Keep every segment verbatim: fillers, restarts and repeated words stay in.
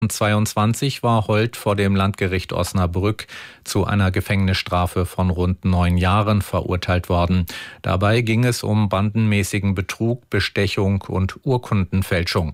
zweitausendzweiundzwanzig war Holt vor dem Landgericht Osnabrück zu einer Gefängnisstrafe von rund neun Jahren verurteilt worden. Dabei ging es um bandenmäßigen Betrug, Bestechung und Urkundenfälschung.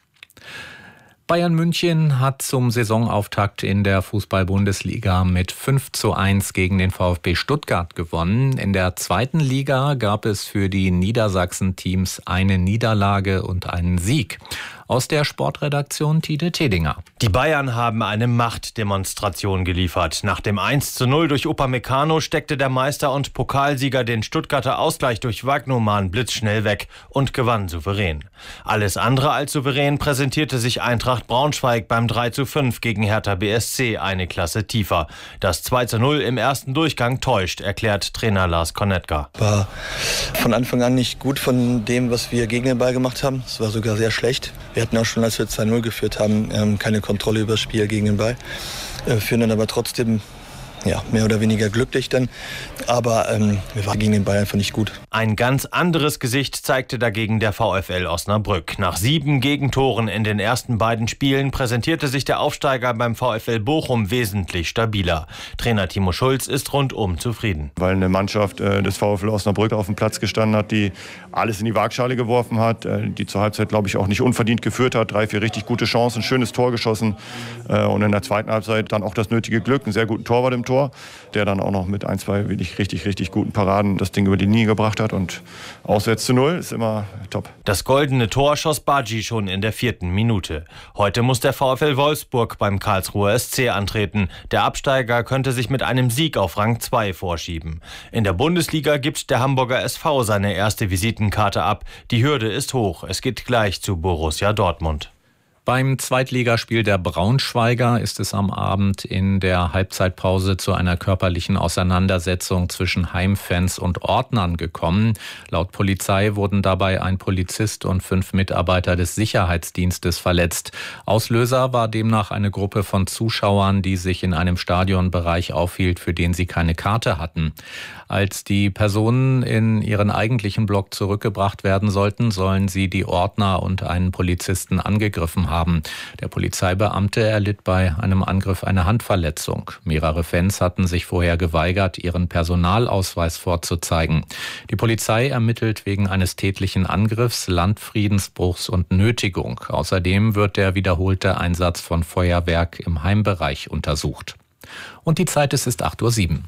Bayern München hat zum Saisonauftakt in der Fußball-Bundesliga mit fünf zu eins gegen den VfB Stuttgart gewonnen. In der zweiten Liga gab es für die Niedersachsen-Teams eine Niederlage und einen Sieg. Aus der Sportredaktion Tide Tedinger. Die Bayern haben eine Machtdemonstration geliefert. Nach dem eins zu null durch Upamecano steckte der Meister und Pokalsieger den Stuttgarter Ausgleich durch Wagnumann blitzschnell weg und gewann souverän. Alles andere als souverän präsentierte sich Eintracht Braunschweig beim drei zu fünf gegen Hertha B S C eine Klasse tiefer. Das zwei zu null im ersten Durchgang täuscht, erklärt Trainer Lars Konetka. War von Anfang an nicht gut von dem, was wir gegen den Ball gemacht haben. Es war sogar sehr schlecht. Wir hatten auch schon, als wir zwei null geführt haben, keine Kontrolle über das Spiel gegen den Ball. Wir führen dann aber trotzdem ja, mehr oder weniger glücklich dann. Aber ähm, wir waren gegen den Ball einfach nicht gut. Ein ganz anderes Gesicht zeigte dagegen der VfL Osnabrück. Nach sieben Gegentoren in den ersten beiden Spielen präsentierte sich der Aufsteiger beim VfL Bochum wesentlich stabiler. Trainer Timo Schulz ist rundum zufrieden. Weil eine Mannschaft äh, des VfL Osnabrück auf dem Platz gestanden hat, die alles in die Waagschale geworfen hat, äh, die zur Halbzeit, glaube ich, auch nicht unverdient geführt hat. Drei, vier richtig gute Chancen, schönes Tor geschossen. Äh, und in der zweiten Halbzeit dann auch das nötige Glück, einen sehr guten Torwart im Tor. Der dann auch noch mit ein, zwei wirklich richtig, richtig guten Paraden das Ding über die Linie gebracht hat. Und auswärts zu null ist immer top. Das goldene Tor schoss Badji schon in der vierten Minute. Heute muss der VfL Wolfsburg beim Karlsruher S C antreten. Der Absteiger könnte sich mit einem Sieg auf Rang zwei vorschieben. In der Bundesliga gibt der Hamburger S V seine erste Visitenkarte ab. Die Hürde ist hoch. Es geht gleich zu Borussia Dortmund. Beim Zweitligaspiel der Braunschweiger ist es am Abend in der Halbzeitpause zu einer körperlichen Auseinandersetzung zwischen Heimfans und Ordnern gekommen. Laut Polizei wurden dabei ein Polizist und fünf Mitarbeiter des Sicherheitsdienstes verletzt. Auslöser war demnach eine Gruppe von Zuschauern, die sich in einem Stadionbereich aufhielt, für den sie keine Karte hatten. Als die Personen in ihren eigentlichen Block zurückgebracht werden sollten, sollen sie die Ordner und einen Polizisten angegriffen haben. Haben. Der Polizeibeamte erlitt bei einem Angriff eine Handverletzung. Mehrere Fans hatten sich vorher geweigert, ihren Personalausweis vorzuzeigen. Die Polizei ermittelt wegen eines tätlichen Angriffs, Landfriedensbruchs und Nötigung. Außerdem wird der wiederholte Einsatz von Feuerwerk im Heimbereich untersucht. Und die Zeit ist, ist acht Uhr sieben.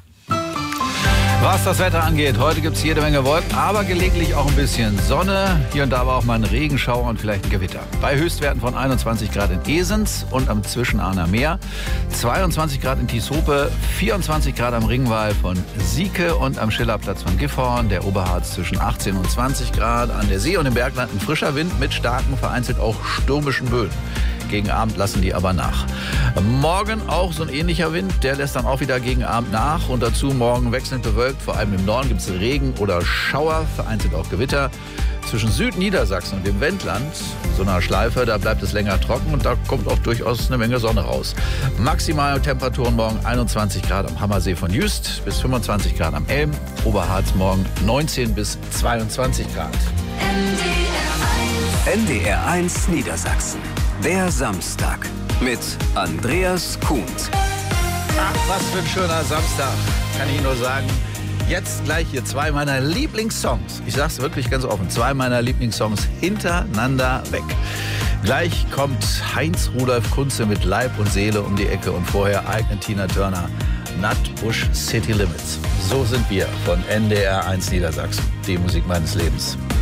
Was das Wetter angeht, heute gibt es jede Menge Wolken, aber gelegentlich auch ein bisschen Sonne. Hier und da aber auch mal ein Regenschauer und vielleicht ein Gewitter. Bei Höchstwerten von einundzwanzig Grad in Esens und am Zwischenahner Meer, zweiundzwanzig Grad in Tieshope, vierundzwanzig Grad am Ringwall von Sieke und am Schillerplatz von Gifhorn, der Oberharz zwischen achtzehn und zwanzig Grad, an der See und im Bergland ein frischer Wind mit starken, vereinzelt auch stürmischen Böen. Gegen Abend lassen die aber nach. Morgen auch so ein ähnlicher Wind, der lässt dann auch wieder gegen Abend nach. Und dazu morgen wechselnd bewölkt, vor allem im Norden gibt es Regen oder Schauer, vereinzelt auch Gewitter. Zwischen Südniedersachsen und dem Wendland, so einer Schleife, da bleibt es länger trocken und da kommt auch durchaus eine Menge Sonne raus. Maximale Temperaturen morgen einundzwanzig Grad am Hammersee von Jüst bis fünfundzwanzig Grad am Elm. Oberharz morgen neunzehn bis zweiundzwanzig Grad. N D R eins Niedersachsen. Der Samstag mit Andreas Kuhns. Ach, was für ein schöner Samstag, kann ich nur sagen. Jetzt gleich hier zwei meiner Lieblingssongs. Ich sag's wirklich ganz offen, zwei meiner Lieblingssongs hintereinander weg. Gleich kommt Heinz Rudolf Kunze mit Leib und Seele um die Ecke und vorher eignet Tina Turner Nutbush City Limits. So sind wir von N D R eins Niedersachsen, die Musik meines Lebens.